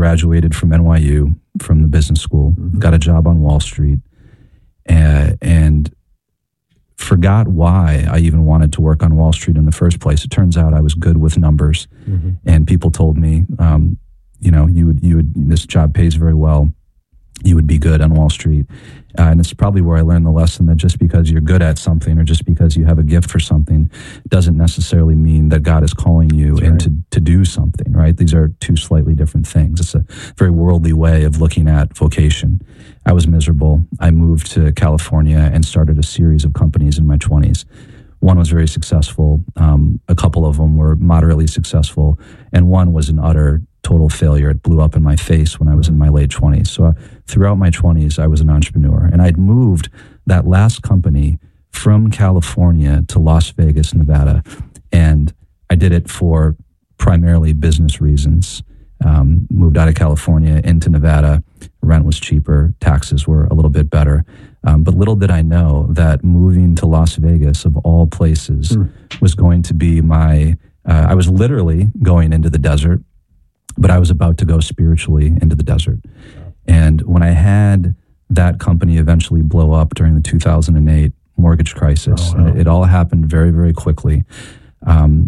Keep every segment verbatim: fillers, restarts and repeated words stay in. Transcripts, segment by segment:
graduated from N Y U, from the business school, mm-hmm. got a job on Wall Street, and, and forgot why I even wanted to work on Wall Street in the first place. It turns out I was good with numbers, mm-hmm. and people told me, um, you know, you would, you would, this job pays very well. You would be good on Wall Street. Uh, and it's probably where I learned the lesson that just because you're good at something or just because you have a gift for something doesn't necessarily mean that God is calling you That's into right. to do something, right? These are two slightly different things. It's a very worldly way of looking at vocation. I was miserable. I moved to California and started a series of companies in my twenties. One was very successful. Um, a couple of them were moderately successful. And one was an utter total failure. It blew up in my face when I was in my late twenties. So uh, throughout my twenties, I was an entrepreneur. And I'd moved that last company from California to Las Vegas, Nevada. And I did it for primarily business reasons. Um, moved out of California into Nevada. Rent was cheaper. Taxes were a little bit better. Um, but little did I know that moving to Las Vegas, of all places, mm. was going to be my, uh, I was literally going into the desert, but I was about to go spiritually into the desert. And when I had that company eventually blow up during the two thousand eight mortgage crisis, oh, wow. and it, it all happened very, very quickly, um,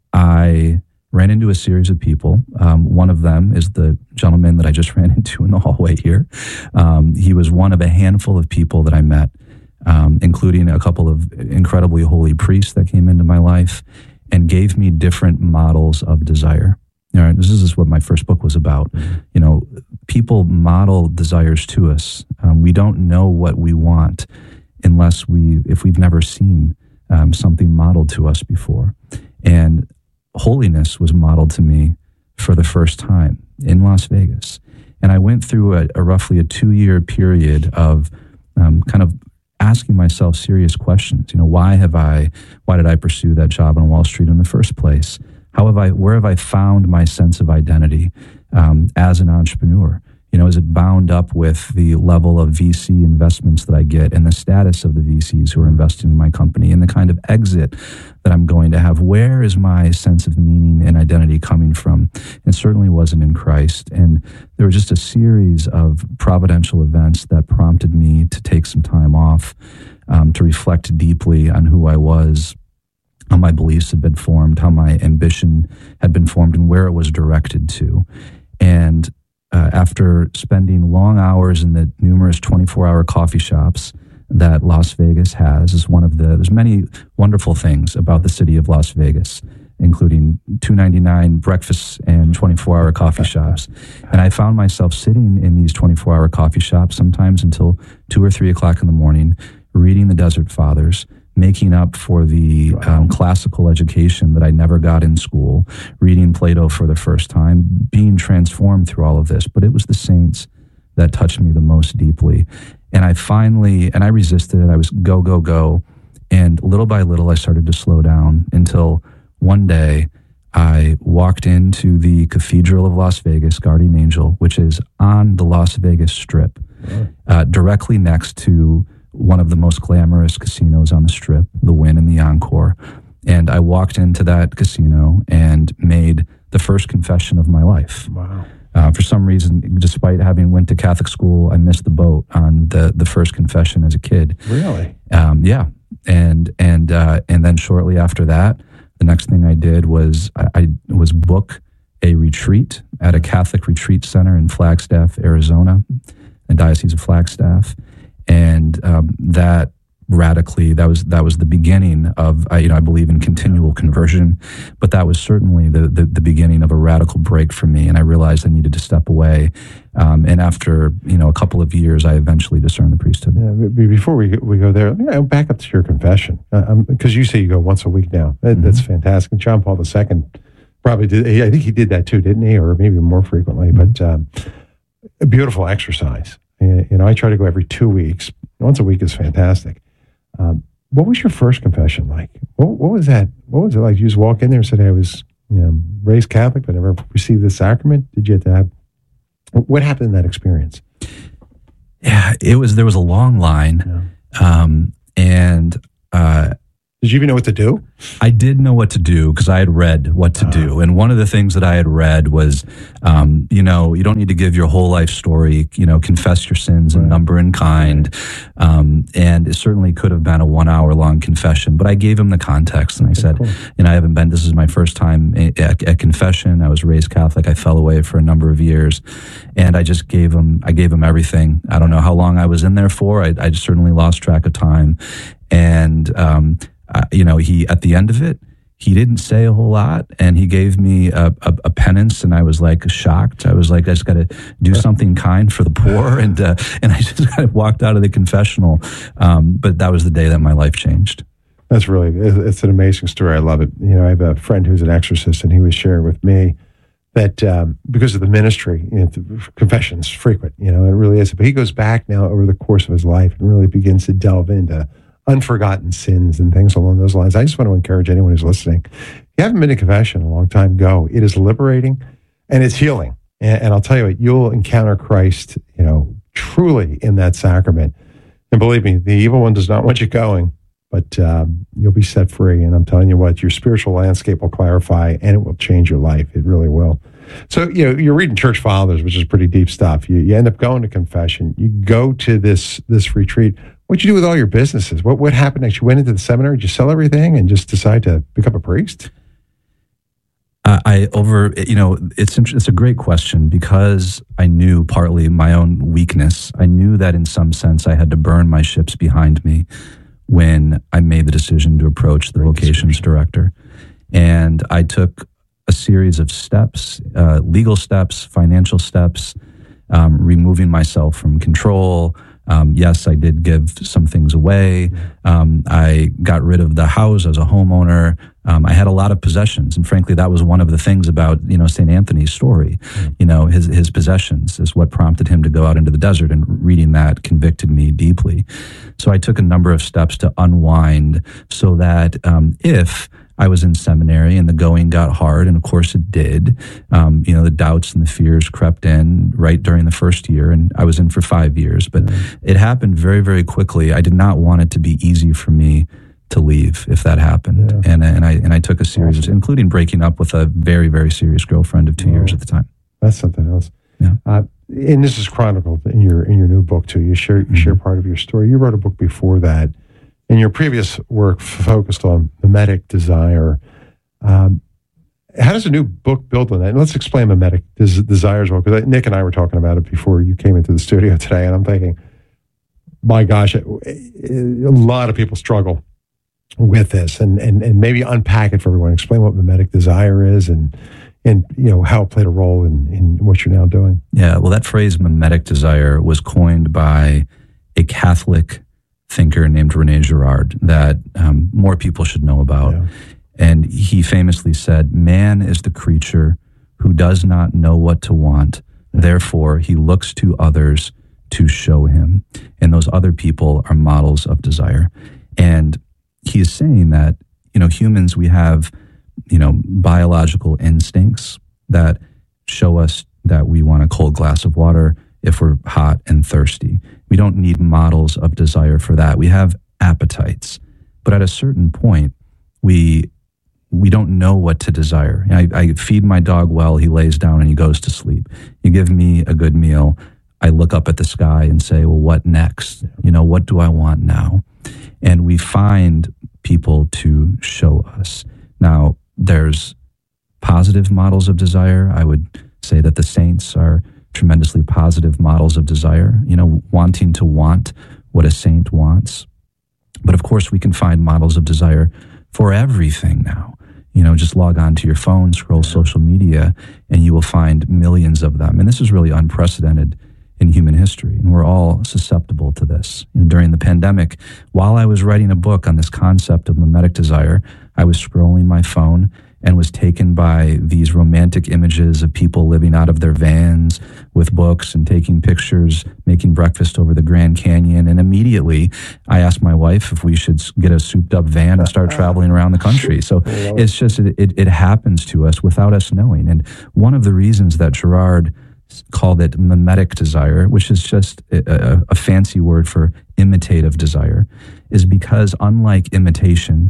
I ran into a series of people. Um, one of them is the gentleman that I just ran into in the hallway here. Um, he was one of a handful of people that I met, um, including a couple of incredibly holy priests that came into my life and gave me different models of desire. You know, this is what my first book was about. Mm-hmm. You know, people model desires to us. Um, we don't know what we want unless we, if we've never seen um, something modeled to us before. And holiness was modeled to me for the first time in Las Vegas. And I went through a, a roughly a two-year period of um, kind of asking myself serious questions. You know, why have I, why did I pursue that job on Wall Street in the first place? How have I, where have I found my sense of identity um, as an entrepreneur? You know, is it bound up with the level of V C investments that I get and the status of the V Cs who are investing in my company and the kind of exit that I'm going to have? Where is my sense of meaning and identity coming from? It certainly wasn't in Christ. And there were just a series of providential events that prompted me to take some time off, um, to reflect deeply on who I was, how my beliefs had been formed, how my ambition had been formed, and where it was directed to. And uh, after spending long hours in the numerous twenty-four hour coffee shops that Las Vegas has, is one of the, there's many wonderful things about the city of Las Vegas, including two ninety-nine breakfasts and twenty-four hour coffee shops. And I found myself sitting in these twenty-four hour coffee shops, sometimes until two or three o'clock in the morning, reading the Desert Fathers, making up for the um, classical education that I never got in school, reading Plato for the first time, being transformed through all of this. But it was the saints that touched me the most deeply. And I finally, and I resisted it. I was go, go, go. And little by little, I started to slow down until one day I walked into the Cathedral of Las Vegas, Guardian Angel, which is on the Las Vegas Strip, uh, directly next to one of the most glamorous casinos on the Strip, the Wynn and the Encore. And I walked into that casino and made the first confession of my life. Wow. Uh, for some reason, despite having went to Catholic school, I missed the boat on the, the first confession as a kid. Really? Um, yeah. And and uh, and then shortly after that, the next thing I did was I, I was book a retreat at a Catholic retreat center in Flagstaff, Arizona, the Diocese of Flagstaff. And um, that radically, that was that was the beginning of, I, you know, I believe in continual conversion, but that was certainly the, the the beginning of a radical break for me. And I realized I needed to step away. Um, and after, you know, a couple of years, I eventually discerned the priesthood. Yeah, before we we go there, you know, back up to your confession, because uh, you say you go once a week now. That, mm-hmm. That's fantastic. John Paul the Second probably did. I think he did that too, didn't he? Or maybe more frequently. Mm-hmm. But um, a beautiful exercise. You know, I try to go every two weeks. Once a week is fantastic. Um, what was your first confession like? What, what was that? What was it like? You just walk in there and said, hey, I was, you know, raised Catholic, but never received the sacrament. Did you have to have, what happened in that experience? Yeah, it was, there was a long line. Yeah. Um, and, uh, Did Did you even know what to do? I did know what to do because I had read what to uh, do. And one of the things that I had read was, um, you know, you don't need to give your whole life story, you know, confess your sins in right. number and kind. Right. Um, and it certainly could have been a one hour long confession, but I gave him the context and I okay, said, cool. you know, I haven't been, this is my first time at, at confession. I was raised Catholic. I fell away for a number of years and I just gave him, I gave him everything. I don't know how long I was in there for. I, I certainly lost track of time. And, um, Uh, you know, he, at the end of it, he didn't say a whole lot and he gave me a, a, a penance and I was like shocked. I was like, I just got to do something kind for the poor. And, uh, and I just kind of walked out of the confessional. Um, but that was the day that my life changed. That's really, it's an amazing story. I love it. You know, I have a friend who's an exorcist and he was sharing with me that um, because of the ministry, you know, confession's frequent, you know, it really is. But he goes back now over the course of his life and really begins to delve into unforgotten sins and things along those lines. I just want to encourage anyone who's listening. If you haven't been to confession a long time, go. It is liberating and it's healing. And, and I'll tell you what, you'll encounter Christ, you know, truly in that sacrament. And believe me, the evil one does not want you going, but um, you'll be set free. And I'm telling you what, your spiritual landscape will clarify and it will change your life. It really will. So, you know, you're reading Church Fathers, which is pretty deep stuff. You, you end up going to confession. You go to this this retreat. What'd you do with all your businesses? What what happened next? You went into the seminary, did you sell everything and just decide to become a priest? Uh, I over, you know, it's it's a great question because I knew partly my own weakness. I knew that in some sense I had to burn my ships behind me when I made the decision to approach the vocations director. And I took a series of steps, uh, legal steps, financial steps, um, removing myself from control. Um, yes, I did give some things away. Um, I got rid of the house as a homeowner. Um, I had a lot of possessions, and frankly, that was one of the things about, you know, Saint Anthony's story. Mm. You know, his his possessions is what prompted him to go out into the desert, and reading that convicted me deeply. So I took a number of steps to unwind, so that um, if I was in seminary and the going got hard, and of course it did. Um, you know, the doubts and the fears crept in right during the first year, and I was in for five years. But mm-hmm. it happened very, very quickly. I did not want it to be easy for me to leave if that happened, yeah. and and I and I took a series, awesome. of, including breaking up with a very, very serious girlfriend of two oh, years at the time. That's something else. Yeah, uh, and this is chronicled in your in your new book too. You share you mm-hmm. share part of your story. You wrote a book before that. And your previous work focused on mimetic desire. Um, how does a new book build on that? And let's explain mimetic des- desire as well, because Nick and I were talking about it before you came into the studio today, and I'm thinking, my gosh, a lot of people struggle with this, and and and maybe unpack it for everyone. Explain what mimetic desire is, and and you know how it played a role in in what you're now doing. Yeah, well, that phrase mimetic desire was coined by a Catholic thinker named René Girard that um, more people should know about. Yeah. And he famously said, man is the creature who does not know what to want. Yeah. Therefore, he looks to others to show him. And those other people are models of desire. And he is saying that, you know, humans, we have, you know, biological instincts that show us that we want a cold glass of water if we're hot and thirsty. We don't need models of desire for that. We have appetites. But at a certain point, we we don't know what to desire. I, I feed my dog well, he lays down and he goes to sleep. You give me a good meal, I look up at the sky and say, well, what next? You know, what do I want now? And we find people to show us. Now, there's positive models of desire. I would say that the saints are tremendously positive models of desire, you know, wanting to want what a saint wants. But of course, we can find models of desire for everything now. You know, just log on to your phone, scroll social media, and you will find millions of them. And this is really unprecedented in human history, and we're all susceptible to this. You know, during the pandemic, while I was writing a book on this concept of mimetic desire, I was scrolling my phone and was taken by these romantic images of people living out of their vans with books and taking pictures, making breakfast over the Grand Canyon. And immediately I asked my wife if we should get a souped up van and start traveling around the country. So it's just, it, it, it happens to us without us knowing. And one of the reasons that Girard called it mimetic desire, which is just a, a fancy word for imitative desire, is because unlike imitation,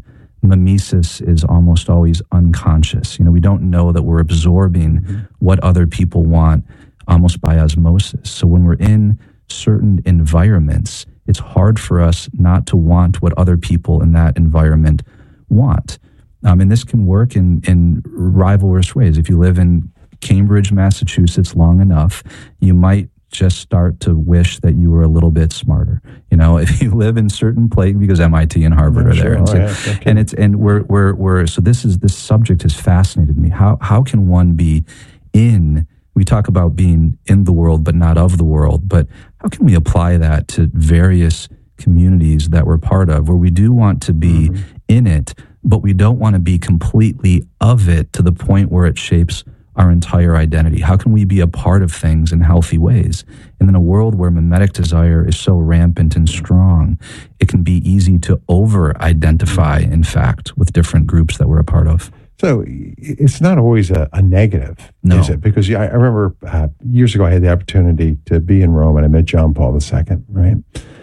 mimesis is almost always unconscious. You know, we don't know that we're absorbing mm-hmm. what other people want almost by osmosis. So when we're in certain environments, it's hard for us not to want what other people in that environment want. Um, and this can work in, in rivalrous ways. If you live in Cambridge, Massachusetts long enough, you might just start to wish that you were a little bit smarter. You know, if you live in certain places, because M I T and Harvard yeah, are sure. there, and, oh, so, yeah. okay. and it's and we're we're we're so this is this subject has fascinated me. How how can one be in? We talk about being in the world but not of the world, but how can we apply that to various communities that we're part of, where we do want to be mm-hmm. in it, but we don't want to be completely of it to the point where it shapes our entire identity? How can we be a part of things in healthy ways? And in a world where mimetic desire is so rampant and strong, it can be easy to over-identify, in fact, with different groups that we're a part of. So it's not always a, a negative, no. is it? Because I, I remember uh, years ago I had the opportunity to be in Rome, and I met John Paul the Second, right?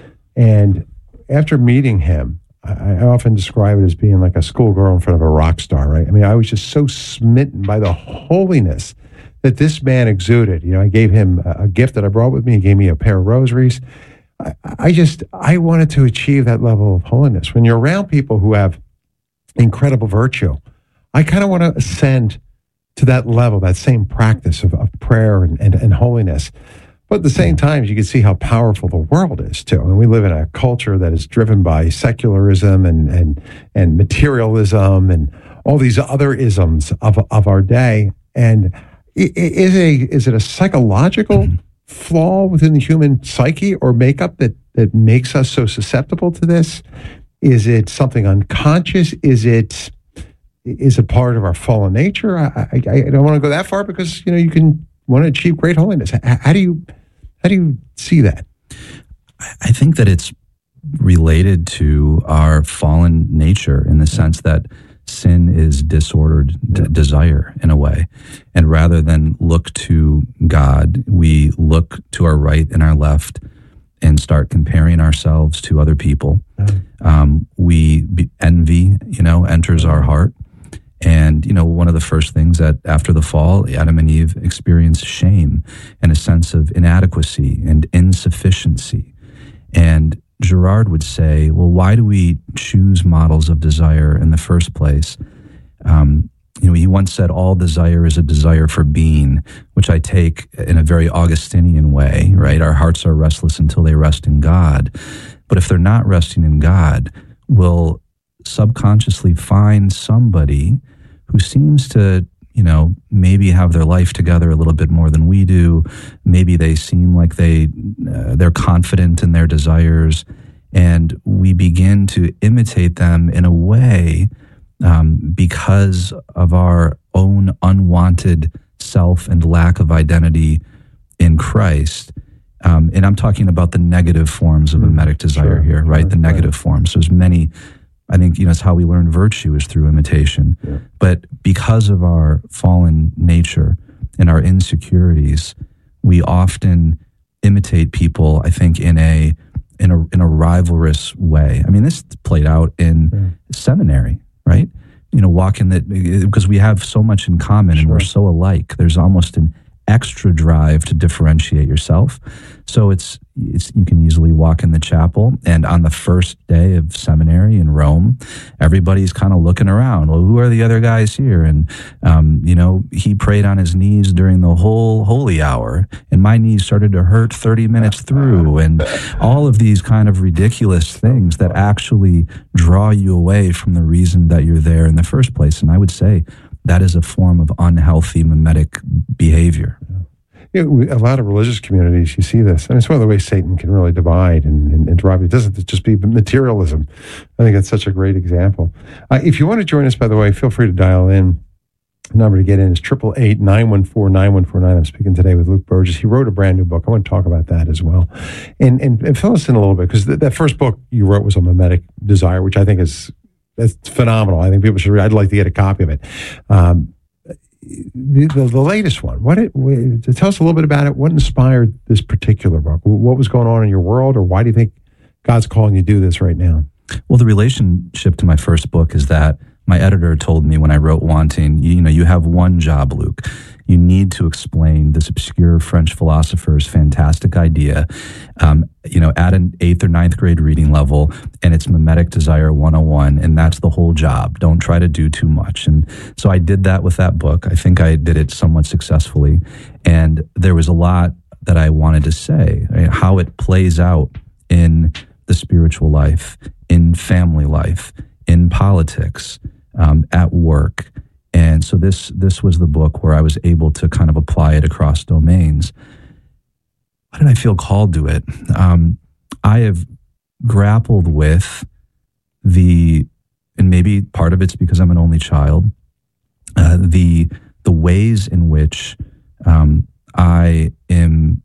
And after meeting him, I often describe it as being like a schoolgirl in front of a rock star, right? I mean, I was just so smitten by the holiness that this man exuded. You know, I gave him a gift that I brought with me. He gave me a pair of rosaries. I, I just, I wanted to achieve that level of holiness. When you're around people who have incredible virtue, I kind of want to ascend to that level, that same practice of, of prayer and, and, and holiness. But at the same time, you can see how powerful the world is, too. I mean, we live in a culture that is driven by secularism and and and materialism and all these other isms of of our day. And is a is it a psychological flaw within the human psyche or makeup that that makes us so susceptible to this? Is it something unconscious? Is it is it part of our fallen nature? I, I, I don't want to go that far because you know you can want to achieve great holiness. How do you how do you see that? I think that it's related to our fallen nature in the sense that sin is disordered d- desire in a way. And rather than look to God, we look to our right and our left and start comparing ourselves to other people. Um, we be, envy, you know, enters our heart. And, you know, one of the first things that after the fall, Adam and Eve experienced shame and a sense of inadequacy and insufficiency. And Girard would say, well, why do we choose models of desire in the first place? Um, you know, he once said, all desire is a desire for being, which I take in a very Augustinian way, right? Our hearts are restless until they rest in God. But if they're not resting in God, we'll subconsciously find somebody who seems to, you know, maybe have their life together a little bit more than we do. Maybe they seem like they, uh, they're confident in their desires, and we begin to imitate them in a way um, because of our own unwanted self and lack of identity in Christ. Um, and I'm talking about the negative forms of mimetic desire sure, here, right? Sure, the negative right. forms. There's many. I think, you know, it's how we learn virtue is through imitation. Yeah. But because of our fallen nature and our insecurities, we often imitate people, I think, in a in a in a rivalrous way. I mean, this played out in yeah. seminary, right? You know, walking that because we have so much in common sure. and we're so alike. There's almost an extra drive to differentiate yourself. So it's, it's you can easily walk in the chapel, and on the first day of seminary in Rome, everybody's kind of looking around. Well, who are the other guys here? And um, you know, he prayed on his knees during the whole holy hour, and my knees started to hurt thirty minutes through, and all of these kind of ridiculous things that actually draw you away from the reason that you're there in the first place. And I would say that is a form of unhealthy mimetic behavior. You know, a lot of religious communities, you see this. And it's one of the ways Satan can really divide and, and, and drive. It doesn't just be materialism. I think that's such a great example. Uh, if you want to join us, by the way, feel free to dial in. The number to get in is eight eight eight, nine one four, nine one four nine. I'm speaking today with Luke Burgis. He wrote a brand new book. I want to talk about that as well. And, and, and fill us in a little bit, because th- that first book you wrote was on mimetic desire, which I think is that's phenomenal. I think people should read. I'd like to get a copy of it. Um, The, the, the latest one, what it, tell us a little bit about it. What inspired this particular book? What was going on in your world, or why do you think God's calling you to do this right now? Well, the relationship to my first book is that my editor told me when I wrote Wanting, you, you know, you have one job, Luke. You need to explain this obscure French philosopher's fantastic idea, um, you know, at an eighth or ninth grade reading level, and it's mimetic desire one oh one, and that's the whole job. Don't try to do too much. And so I did that with that book. I think I did it somewhat successfully, and there was a lot that I wanted to say, how it plays out in the spiritual life, in family life, in politics, um, at work. And so this this was the book where I was able to kind of apply it across domains. Why did I feel called to it? Um, I have grappled with the, and maybe part of it's because I'm an only child, uh, the the ways in which um, I am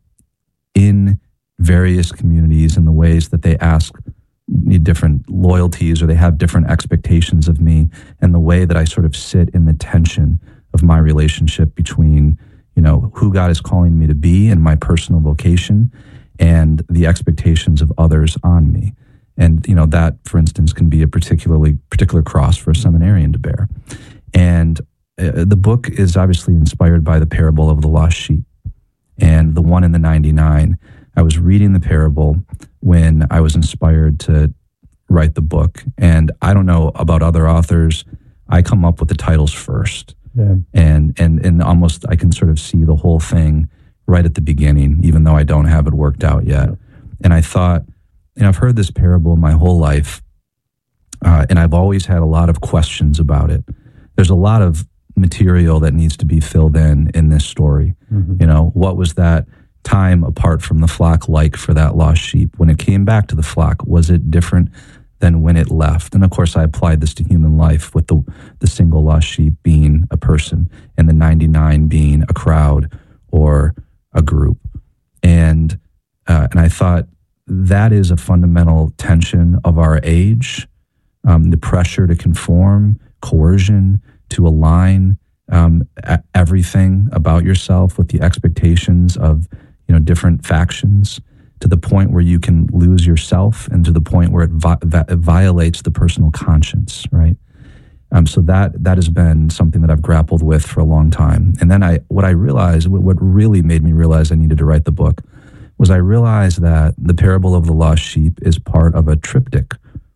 in various communities and the ways that they ask me different loyalties or they have different expectations of me, and the way that I sort of sit in the tension of my relationship between, you know, who God is calling me to be and my personal vocation and the expectations of others on me. And, you know, that, for instance, can be a particularly particular cross for a seminarian to bear. And uh, the book is obviously inspired by the parable of the lost sheep and the one in the ninety-nine. I was reading the parable when I was inspired to write the book. And I don't know about other authors. I come up with the titles first. Yeah. And, and, and almost I can sort of see the whole thing right at the beginning, even though I don't have it worked out yet. Yeah. And I thought, you know, I've heard this parable my whole life, uh, and I've always had a lot of questions about it. There's a lot of material that needs to be filled in in this story. Mm-hmm. You know, what was that time apart from the flock like for that lost sheep? When it came back to the flock, was it different than when it left? And of course, I applied this to human life with the the single lost sheep being a person and the ninety-nine being a crowd or a group. And uh, and I thought that is a fundamental tension of our age, um, the pressure to conform, coercion, to align um, everything about yourself with the expectations of, you know, different factions, to the point where you can lose yourself and to the point where it, vi- it violates the personal conscience, right? Um, so that that has been something that I've grappled with for a long time. And then I, what I realized, what really made me realize I needed to write the book, was I realized that the parable of the lost sheep is part of a triptych,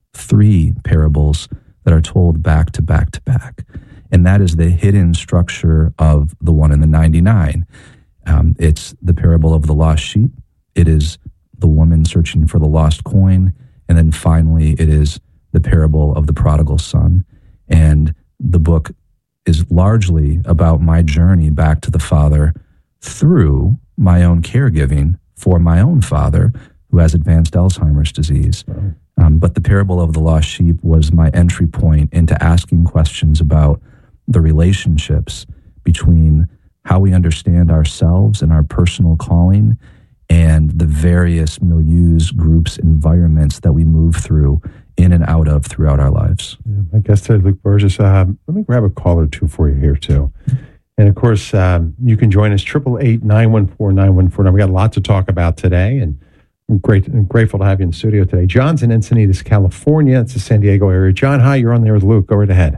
three parables that are told back to back to back. And that is the hidden structure of the one in the ninety-nine. Um, it's the parable of the lost sheep. It is the woman searching for the lost coin. And then finally, it is the parable of the prodigal son. And the book is largely about my journey back to the Father through my own caregiving for my own father, who has advanced Alzheimer's disease. Wow. Um, but the parable of the lost sheep was my entry point into asking questions about the relationships between how we understand ourselves and our personal calling and the various milieus, groups, environments that we move through in and out of throughout our lives. Yeah, my guest today, Luke Burgis. Um, let me grab a call or two for you here, too. And, of course, um, you can join us, eight eight eight, nine one four, nine one four nine. We got a lot to talk about today, and I'm great, I'm grateful to have you in the studio today. John's in Encinitas, California. It's the San Diego area. John, hi, you're on there with Luke. Go right ahead.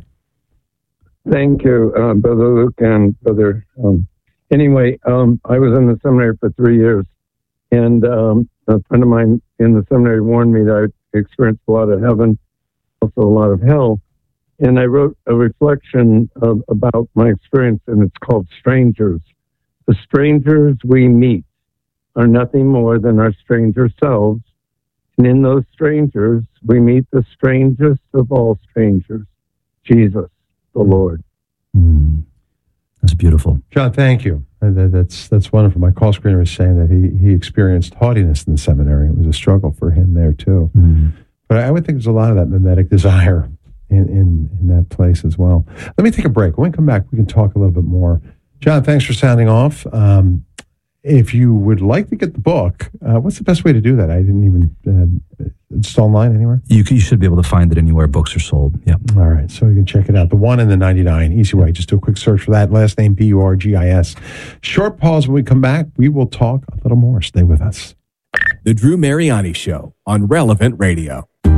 Thank you, uh, Brother Luke and Brother. Um, anyway, um, I was in the seminary for three years, and um, a friend of mine in the seminary warned me that I experienced a lot of heaven, also a lot of hell. And I wrote a reflection of, about my experience, and it's called Strangers. The strangers we meet are nothing more than our stranger selves. And in those strangers, we meet the strangest of all strangers, Jesus, the Lord. Mm. That's beautiful. John, thank you. That, that's that's wonderful. My call screener was saying that he, he experienced haughtiness in the seminary. It was a struggle for him there, too. Mm. But I would think there's a lot of that mimetic desire In, in in that place as well. Let me take a break. When we come back, we can talk a little bit more. John, thanks for sounding off. Um, if you would like to get the book, uh, what's the best way to do that? I didn't even, uh, it's online anywhere? You, you should be able to find it anywhere books are sold. Yeah. All right. So you can check it out. The one in the ninety-nine. Easy way. Just do a quick search for that. Last name, B U R G I S. Short pause. When we come back, we will talk a little more. Stay with us. The Drew Mariani Show on Relevant Radio.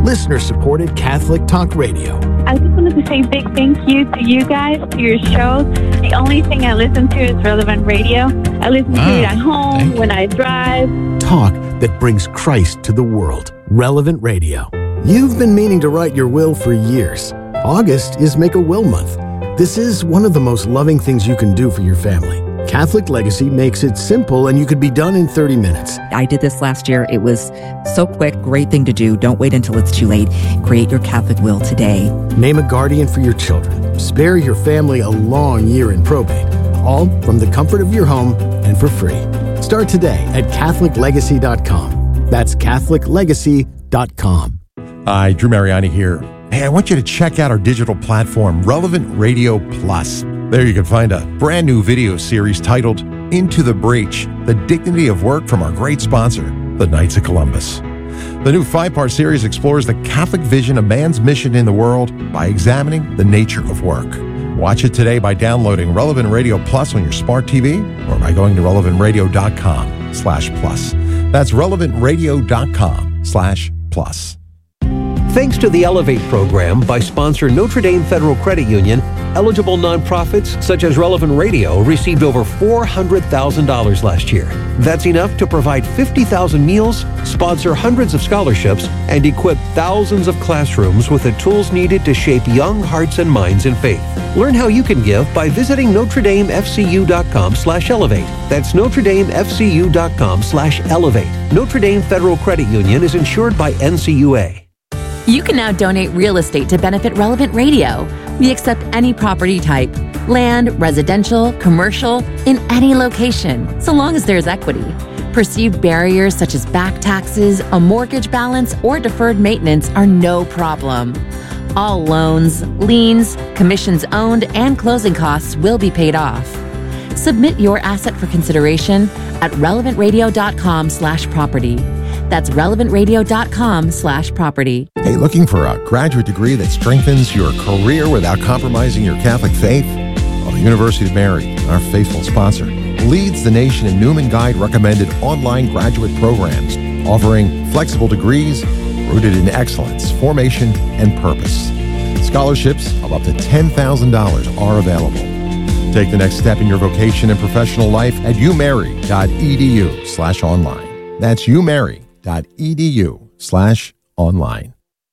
listener-supported Catholic Talk Radio. I just wanted to say a big thank you to you guys, to your show. The only thing I listen to is Relevant Radio. I listen Ah, to it at home, when I drive. Talk that brings Christ to the world. Relevant Radio. You've been meaning to write your will for years. August is Make a Will Month. This is one of the most loving things you can do for your family. Catholic Legacy makes it simple, and you could be done in thirty minutes. I did this last year. It was so quick, great thing to do. Don't wait until it's too late. Create your Catholic will today. Name a guardian for your children. Spare your family a long year in probate. All from the comfort of your home and for free. Start today at Catholic Legacy dot com. That's Catholic Legacy dot com. Hi, Drew Mariani here. Hey, I want you to check out our digital platform, Relevant Radio Plus. There you can find a brand new video series titled Into the Breach, The Dignity of Work from our great sponsor, the Knights of Columbus. The new five-part series explores the Catholic vision of man's mission in the world by examining the nature of work. Watch it today by downloading Relevant Radio Plus on your smart T V or by going to relevant radio dot com slash plus. That's relevant radio dot com slash plus. Thanks to the Elevate program by sponsor Notre Dame Federal Credit Union, eligible nonprofits such as Relevant Radio received over four hundred thousand dollars last year. That's enough to provide fifty thousand meals, sponsor hundreds of scholarships, and equip thousands of classrooms with the tools needed to shape young hearts and minds in faith. Learn how you can give by visiting Notre Dame F C U dot com slash elevate. That's Notre Dame F C U dot com slash elevate. Notre Dame Federal Credit Union is insured by N C U A. You can now donate real estate to benefit Relevant Radio. We accept any property type, land, residential, commercial, in any location, so long as there's equity. Perceived barriers such as back taxes, a mortgage balance, or deferred maintenance are no problem. All loans, liens, commissions owned, and closing costs will be paid off. Submit your asset for consideration at relevant radio dot com slash property. That's relevant radio dot com slash property. Hey, looking for a graduate degree that strengthens your career without compromising your Catholic faith? Well, the University of Mary, our faithful sponsor, leads the nation in Newman Guide recommended online graduate programs, offering flexible degrees rooted in excellence, formation, and purpose. Scholarships of up to ten thousand dollars are available. Take the next step in your vocation and professional life at umary dot e d u slash online. That's umary dot e d u slash online.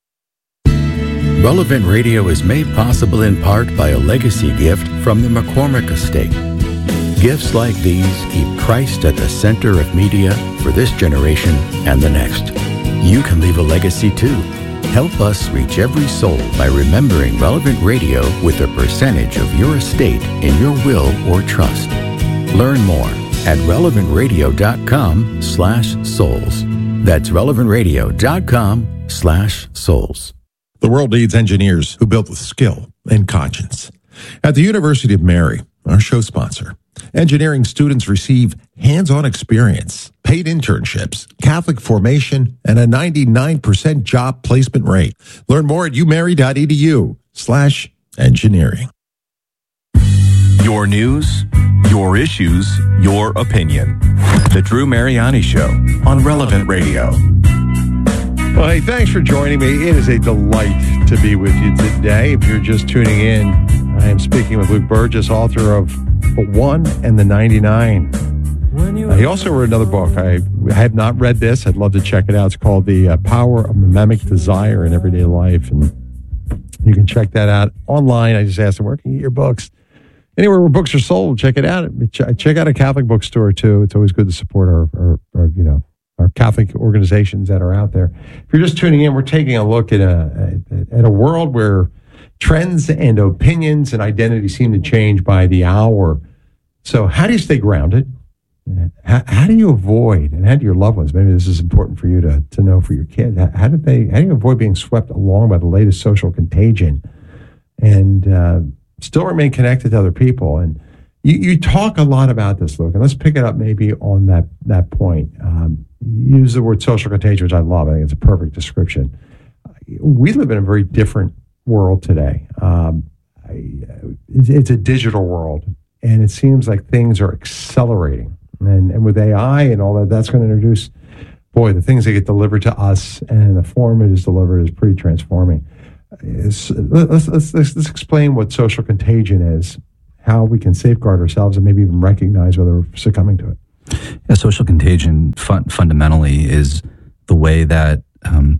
Relevant Radio is made possible in part by a legacy gift from the McCormick Estate. Gifts like these keep Christ at the center of media for this generation and the next. You can leave a legacy too. Help us reach every soul by remembering Relevant Radio with a percentage of your estate in your will or trust. Learn more at relevant radio dot com slash souls. That's relevant radio dot com slash souls. The world needs engineers who build with skill and conscience. At the University of Mary, our show sponsor, engineering students receive hands-on experience, paid internships, Catholic formation, and a ninety-nine percent job placement rate. Learn more at umary dot e d u slash engineering. Your news, your issues, your opinion. The Drew Mariani Show on Relevant Radio. Well, hey, thanks for joining me. It is a delight to be with you today. If you're just tuning in, I am speaking with Luke Burgess, author of The One and the ninety-nine. Uh, he also wrote another book. I have not read this. I'd love to check it out. It's called The uh, Power of Mimic Desire in Everyday Life. And you can check that out online. I just asked him, where can you get your books? Anywhere where books are sold, check it out. Check out a Catholic bookstore, too. It's always good to support our, our, our you know, our Catholic organizations that are out there. If you're just tuning in, we're taking a look at a, at a world where trends and opinions and identity seem to change by the hour. So how do you stay grounded? How, how do you avoid, and how do your loved ones, maybe this is important for you to, to know for your kids, how, how, do they, how do you avoid being swept along by the latest social contagion and uh, still remain connected to other people? And you, you talk a lot about this, Luke, and let's pick it up maybe on that, that point. Um, use the word social contagion, which I love. I think it's a perfect description. We live in a very different world today. Um, I, it's, it's a digital world, and it seems like things are accelerating. And, and with A I and all that, that's going to introduce boy, the things that get delivered to us and the form it is delivered is pretty transforming. It's, let's, let's, let's, let's explain what social contagion is, how we can safeguard ourselves and maybe even recognize whether we're succumbing to it. Yeah, social contagion fun- fundamentally is the way that um,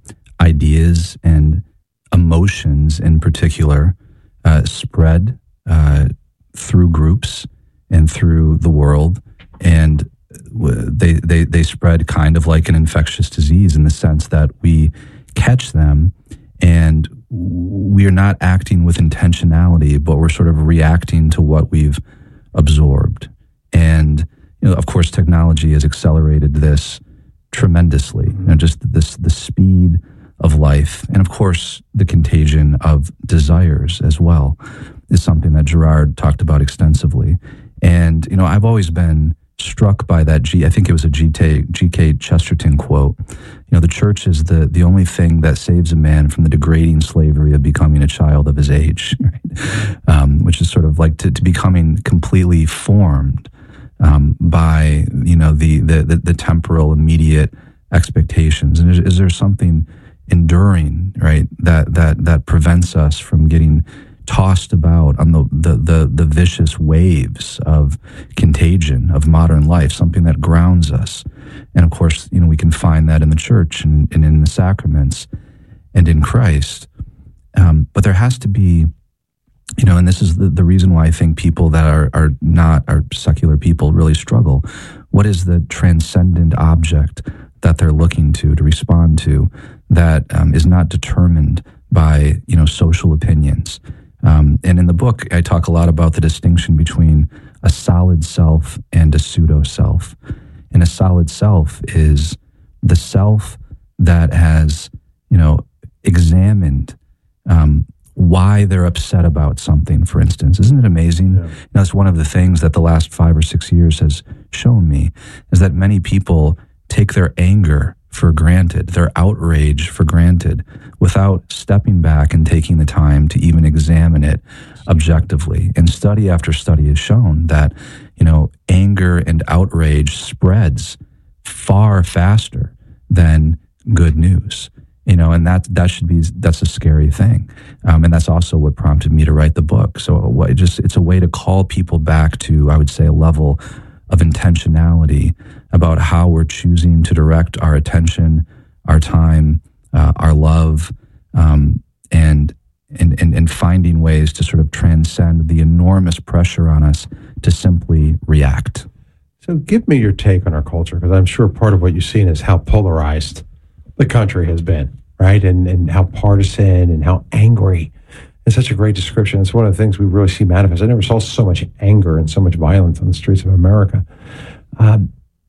ideas and emotions in particular uh, spread uh, through groups and through the world, and they, they they spread kind of like an infectious disease in the sense that we catch them and we are not acting with intentionality, but we're sort of reacting to what we've absorbed. And you know, of course, technology has accelerated this tremendously. You know, just this the speed of life, and of course, the contagion of desires as well, is something that Gerard talked about extensively. And you know, I've always been struck by that G. I think it was a G K Chesterton quote. You know, the church is the the only thing that saves a man from the degrading slavery of becoming a child of his age, right? um, which is sort of like to, to becoming completely formed um, by you know the, the the the temporal immediate expectations. And is, is there something enduring, right, that that that prevents us from getting tossed about on the, the the the vicious waves of contagion of modern life, something that grounds us? And of course, you know, we can find that in the church and, and in the sacraments and in Christ. Um, but there has to be, you know, and this is the, the reason why I think people that are are not are secular people really struggle. What is the transcendent object that they're looking to to respond to that um, is not determined by, you know, social opinions? Um, and in the book, I talk a lot about the distinction between a solid self and a pseudo self. And a solid self is the self that has, you know, examined um, why they're upset about something, for instance. Isn't it amazing? Yeah. You know, that's one of the things that the last five or six years has shown me, is that many people take their anger for granted, their outrage for granted, without stepping back and taking the time to even examine it objectively. And study after study has shown that, you know, anger and outrage spreads far faster than good news. You know, and that that should be that's a scary thing, um, and that's also what prompted me to write the book. So, what it just it's a way to call people back to, I would say, a level of intentionality about how we're choosing to direct our attention, our time, uh, our love, um, and, and and and finding ways to sort of transcend the enormous pressure on us to simply react. So, give me your take on our culture, because I'm sure part of what you've seen is how polarized the country has been, right? And and how partisan and how angry. It's such a great description. It's one of the things we really see manifest. I never saw so much anger and so much violence on the streets of America. Um,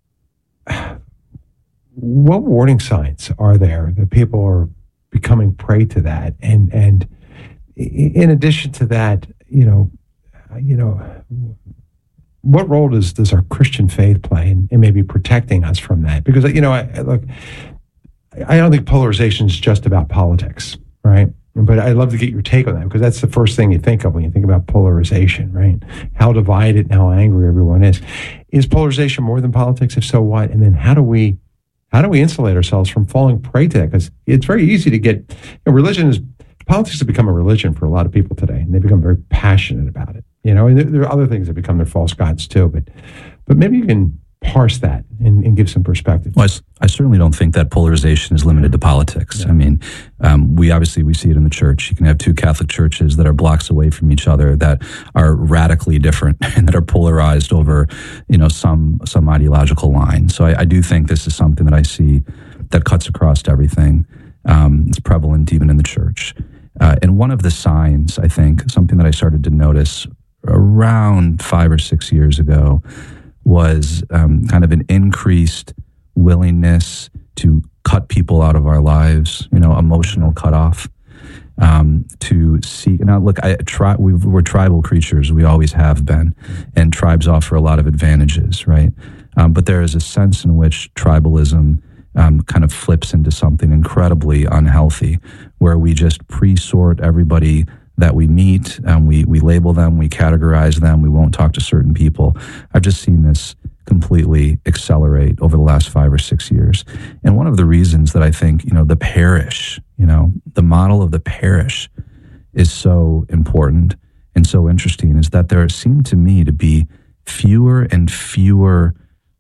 what warning signs are there that people are becoming prey to that? And and in addition to that, you know, you know, what role does does our Christian faith play in, in maybe protecting us from that? Because you know, I, look, I don't think polarization is just about politics, right? But I'd love to get your take on that, because that's the first thing you think of when you think about polarization, right? How divided and how angry everyone is. Is polarization more than politics? If so, what? And then how do we how do we insulate ourselves from falling prey to that? Because it's very easy to get, you know, religion is, politics has become a religion for a lot of people today, and they become very passionate about it. You know, and there, there are other things that become their false gods too. But but maybe you can parse that and, and give some perspective. Well, I, I certainly don't think that polarization is limited to politics. Yeah. I mean, um, we obviously, we see it in the church. You can have two Catholic churches that are blocks away from each other that are radically different and that are polarized over, you know, some some ideological line. So I, I do think this is something that I see that cuts across everything. Um, it's prevalent even in the church. Uh, and one of the signs, I think, something that I started to notice around five or six years ago, was um, kind of an increased willingness to cut people out of our lives, you know, emotional cutoff, um, to seek. Now, look, I, tri- we've, we're tribal creatures. We always have been. And tribes offer a lot of advantages, right? Um, but there is a sense in which tribalism um, kind of flips into something incredibly unhealthy, where we just pre-sort everybody that we meet, um, we we label them, we categorize them, we won't talk to certain people. I've just seen this completely accelerate over the last five or six years. And one of the reasons that I think, you know, the parish, you know, the model of the parish is so important and so interesting is that there seem to me to be fewer and fewer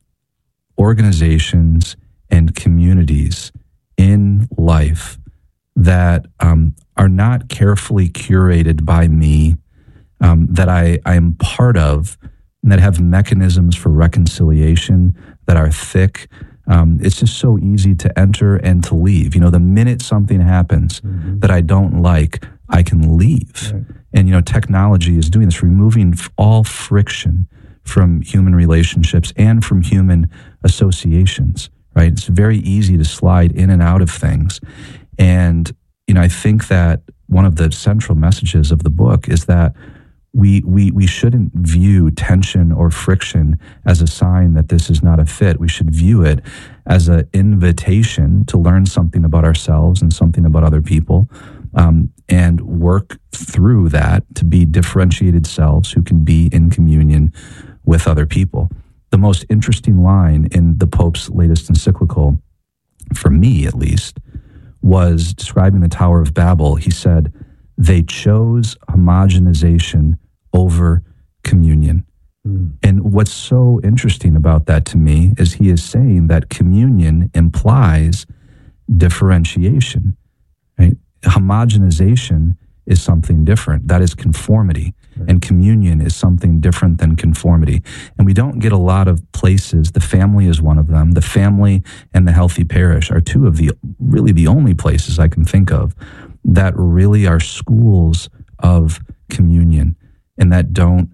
organizations and communities in life that um, are not carefully curated by me, um, that I, I am part of, and that have mechanisms for reconciliation that are thick. Um, it's just so easy to enter and to leave. You know, the minute something happens mm-hmm. that I don't like, I can leave. Right. And, you know, technology is doing this, removing all friction from human relationships and from human associations, right? It's very easy to slide in and out of things. And, you know, I think that one of the central messages of the book is that We, we we shouldn't view tension or friction as a sign that this is not a fit. We should view it as an invitation to learn something about ourselves and something about other people, um, and work through that to be differentiated selves who can be in communion with other people. The most interesting line in the Pope's latest encyclical, for me at least, was describing the Tower of Babel. He said, they chose homogenization over communion. Mm. And what's so interesting about that to me is he is saying that communion implies differentiation, right? Homogenization is something different. That is conformity. Right. And communion is something different than conformity. And we don't get a lot of places. The family is one of them. The family and the healthy parish are two of the, really the only places I can think of that really are schools of communion and that don't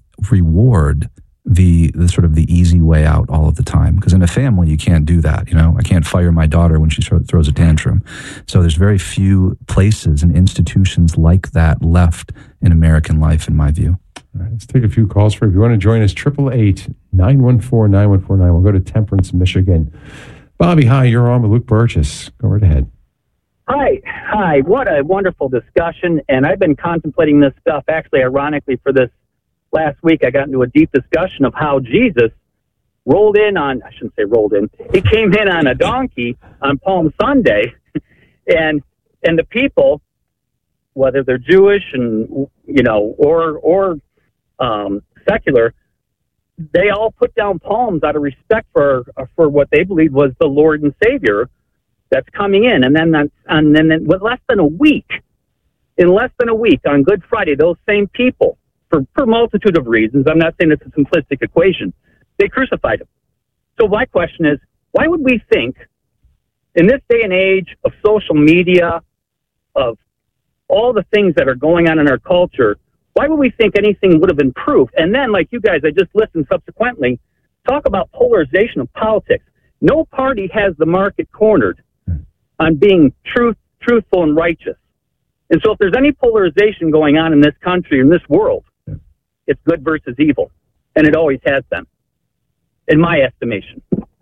reward the, the sort of the easy way out all of the time. Because in a family, you can't do that. You know, I can't fire my daughter when she throws a tantrum. So there's very few places and institutions like that left in American life, in my view. All right, let's take a few calls for you. If you want to join us, eight eight eight, nine one four, nine one four nine. We'll go to Temperance, Michigan. Bobby, hi, you're on with Luke Burgess. Go right ahead. Hi. Hi. What a wonderful discussion. And I've been contemplating this stuff. Actually, ironically, for this last week, I got into a deep discussion of how Jesus rolled in on, I shouldn't say rolled in, he came in on a donkey on Palm Sunday. and and the people, whether they're Jewish and, you know, or, or um, secular, they all put down palms out of respect for, for what they believed was the Lord and Savior that's coming in. And then, that's, and then with less than a week, in less than a week on Good Friday, those same people, for, for a multitude of reasons, I'm not saying it's a simplistic equation, they crucified him. So my question is, why would we think in this day and age of social media, of all the things that are going on in our culture, why would we think anything would have improved? And then, like you guys, I just listened subsequently, talk about polarization of politics. No party has the market cornered on being truth, truthful and righteous. And so if there's any polarization going on in this country, in this world, yeah. it's good versus evil. And it always has been, in my estimation.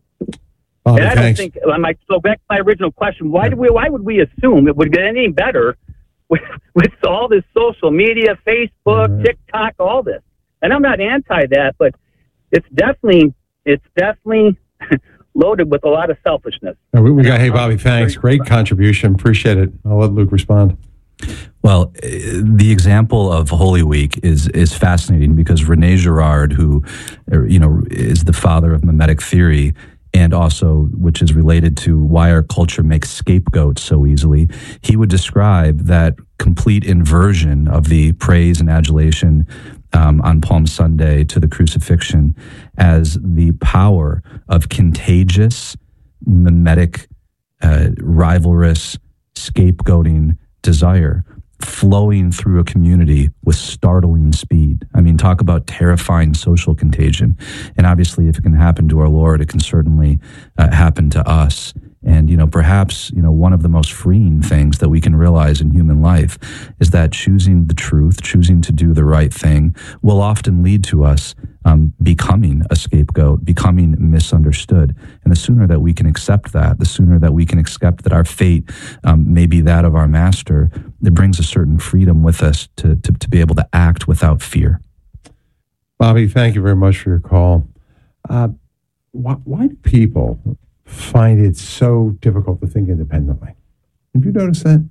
Oh, and I thanks. don't think, I might go back to my original question, why, yeah. do we, why would we assume it would get any better with, with all this social media, Facebook, mm-hmm. TikTok, all this? And I'm not anti that, but it's definitely, it's definitely... loaded with a lot of selfishness. We, we got, hey, Bobby, thanks. Great contribution. Appreciate it. I'll let Luke respond. Well, the example of Holy Week is is fascinating because René Girard, who, you know, is the father of mimetic theory, and also which is related to why our culture makes scapegoats so easily, he would describe that complete inversion of the praise and adulation Um, on Palm Sunday to the crucifixion as the power of contagious, mimetic, uh, rivalrous, scapegoating desire flowing through a community with startling speed. I mean, talk about terrifying social contagion. And obviously, if it can happen to our Lord, it can certainly uh, happen to us. And, you know, perhaps, you know, one of the most freeing things that we can realize in human life is that choosing the truth, choosing to do the right thing will often lead to us um, becoming a scapegoat, becoming misunderstood. And the sooner that we can accept that, the sooner that we can accept that our fate um, may be that of our master, it brings a certain freedom with us to, to, to be able to act without fear. Bobby, thank you very much for your call. Uh, why, why do people find it so difficult to think independently? Have you noticed that?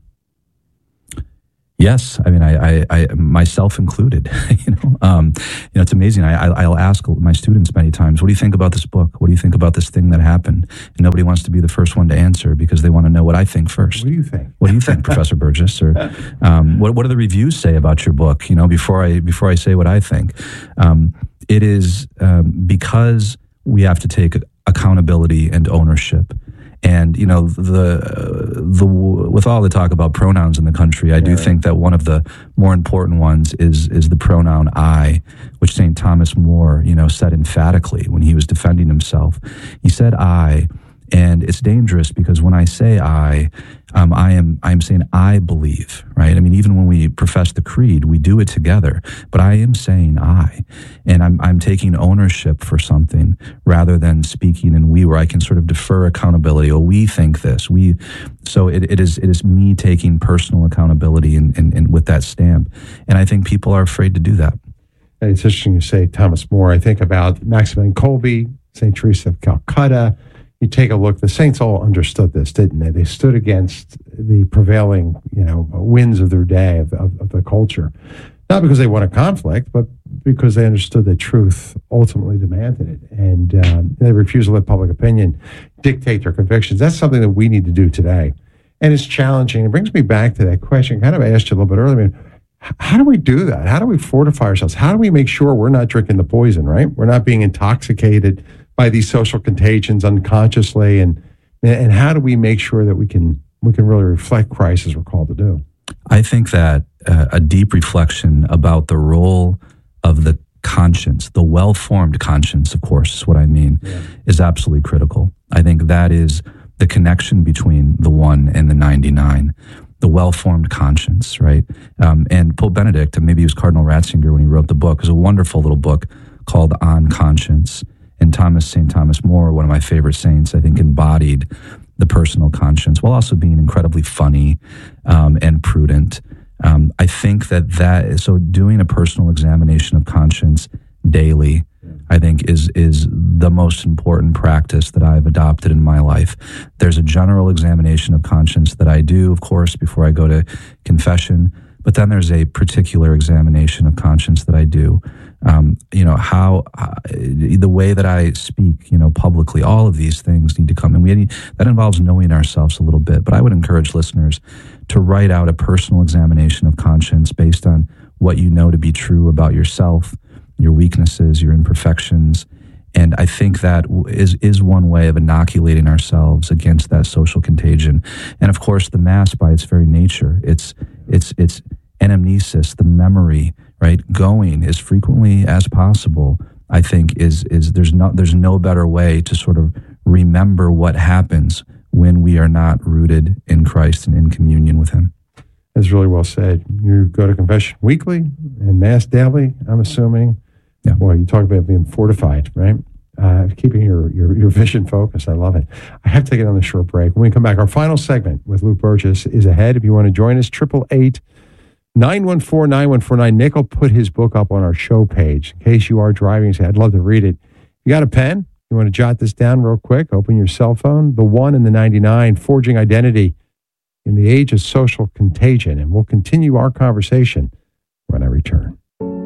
Yes, I mean, I, I, I myself included. you know, um, you know, it's amazing. I, I, I'll ask my students many times, "What do you think about this book? What do you think about this thing that happened?" And nobody wants to be the first one to answer because they want to know what I think first. What do you think? What do you think, Professor Burgess? Or um, what what do the reviews say about your book? You know, before I before I say what I think, um, it is um, because we have to take accountability and ownership. And, you know, the the with all the talk about pronouns in the country, I do yeah. think that one of the more important ones is is the pronoun I, which Saint Thomas More, you know, said emphatically when he was defending himself. He said I, and it's dangerous because when I say I, um, I am I am saying I believe, right? I mean, even when we profess the creed, we do it together, but I am saying I, and I'm I'm taking ownership for something rather than speaking in we, where I can sort of defer accountability. Oh, we think this, we. So it, it is it is me taking personal accountability and, and, and with that stamp, and I think people are afraid to do that. And it's interesting you say Thomas More. I think about Maximilian Kolbe, Saint Teresa of Calcutta. You take a look, the saints all understood this, didn't they? They stood against the prevailing, you know, winds of their day, of, of, of the culture. Not because they wanted conflict, but because they understood that truth ultimately demanded it. And um, they refused to let public opinion dictate their convictions. That's something that we need to do today. And it's challenging. It brings me back to that question, kind of I asked you a little bit earlier. I mean, how do we do that? How do we fortify ourselves? How do we make sure we're not drinking the poison, right? We're not being intoxicated by these social contagions unconsciously, and and how do we make sure that we can we can really reflect Christ as we're called to do? I think that uh, a deep reflection about the role of the conscience, the well-formed conscience, of course, is what I mean, yeah. is absolutely critical. I think that is the connection between the one and the ninety-nine, the well-formed conscience, right? Um, and Pope Benedict, and maybe it was Cardinal Ratzinger when he wrote the book, is a wonderful little book called On Conscience. And Thomas, Saint Thomas More, one of my favorite saints, I think embodied the personal conscience while also being incredibly funny um, and prudent. Um, I think that that is, so doing a personal examination of conscience daily, I think is is the most important practice that I've adopted in my life. There's a general examination of conscience that I do, of course, before I go to confession, but then there's a particular examination of conscience that I do. Um, you know, how, uh, the way that I speak, you know, publicly, all of these things need to come. And we need, that involves knowing ourselves a little bit. But I would encourage listeners to write out a personal examination of conscience based on what you know to be true about yourself, your weaknesses, your imperfections. And I think that is, is one way of inoculating ourselves against that social contagion. And of course, the Mass by its very nature, it's, it's, it's anamnesis, the memory, right? Going as frequently as possible, I think is is there's no there's no better way to sort of remember what happens when we are not rooted in Christ and in communion with Him. That's really well said. You go to confession weekly and Mass daily, I'm assuming. Yeah. Boy, you talk about being fortified, right? Uh, keeping your, your your vision focused. I love it. I have to take it on a short break. When we come back, our final segment with Luke Burgess is ahead. If you want to join us, triple eight. nine one four, nine one four nine. Nick will put his book up on our show page in case you are driving and say, I'd love to read it. You got a pen? You want to jot this down real quick? Open your cell phone. The one and the ninety-nine, Forging Identity in the Age of Social Contagion. And we'll continue our conversation when I return.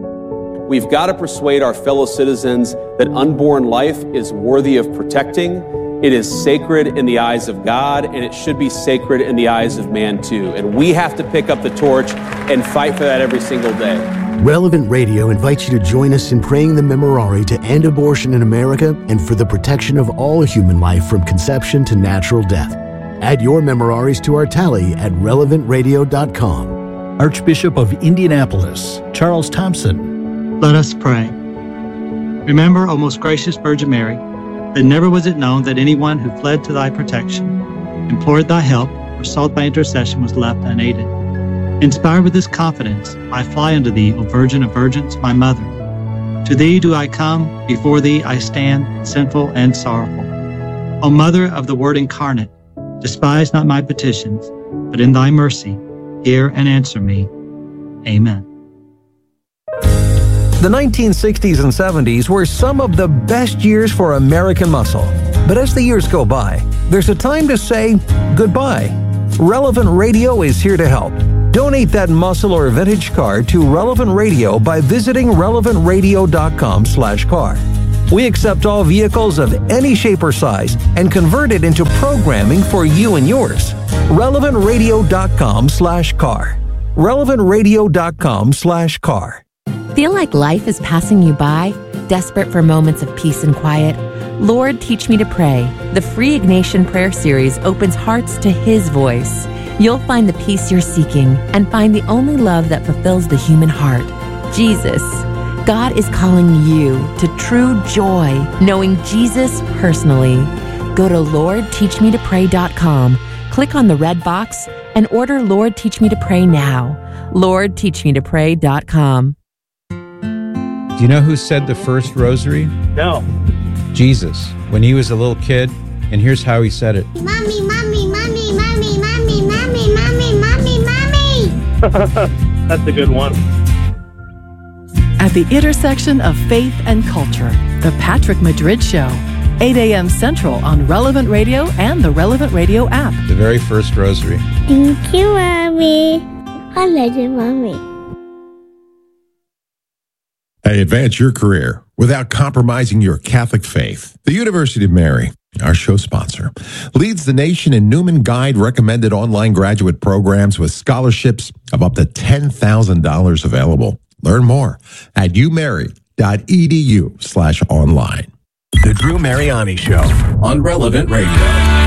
We've got to persuade our fellow citizens that unborn life is worthy of protecting. It is sacred in the eyes of God, and it should be sacred in the eyes of man too. And we have to pick up the torch and fight for that every single day. Relevant Radio invites you to join us in praying the Memorare to end abortion in America and for the protection of all human life from conception to natural death. Add your Memoraries to our tally at relevant radio dot com. Archbishop of Indianapolis, Charles Thompson. Let us pray. Remember, O most gracious Virgin Mary, that never was it known that anyone who fled to thy protection, implored thy help, or sought thy intercession was left unaided. Inspired with this confidence, I fly unto thee, O Virgin of Virgins, my Mother. To thee do I come, before thee I stand, sinful and sorrowful. O Mother of the Word incarnate, despise not my petitions, but in thy mercy, hear and answer me. Amen. The nineteen sixties and seventies were some of the best years for American muscle. But as the years go by, there's a time to say goodbye. Relevant Radio is here to help. Donate that muscle or vintage car to Relevant Radio by visiting relevant radio dot com slash car. We accept all vehicles of any shape or size and convert it into programming for you and yours. relevant radio dot com slash car. relevant radio dot com slash car. Feel like life is passing you by? Desperate for moments of peace and quiet? Lord, Teach Me to Pray. The free Ignatian prayer series opens hearts to His voice. You'll find the peace you're seeking and find the only love that fulfills the human heart, Jesus. God is calling you to true joy, knowing Jesus personally. Go to lord teach me to pray dot com, click on the red box, and order Lord Teach Me to Pray now. lord teach me to pray dot com. Do you know who said the first rosary? No. Jesus, when he was a little kid, and here's how he said it. Mommy, mommy, mommy, mommy, mommy, mommy, mommy, mommy, mommy. That's a good one. At the intersection of faith and culture, The Patrick Madrid Show, eight a.m. Central on Relevant Radio and the Relevant Radio app. The very first rosary. Thank you, Mommy. I love you, Mommy. Hey, advance your career without compromising your Catholic faith. The University of Mary, our show sponsor, leads the nation in Newman Guide recommended online graduate programs with scholarships of up to ten thousand dollars available. Learn more at umary.edu slash online. The Drew Mariani Show on Relevant Radio.